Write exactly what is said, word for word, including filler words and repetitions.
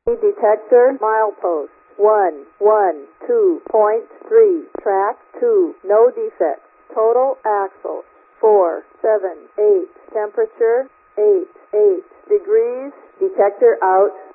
Detector milepost one one two point three. Track two. No defects. Total axle four seven eight. Temperature eight eight degrees. Detector out.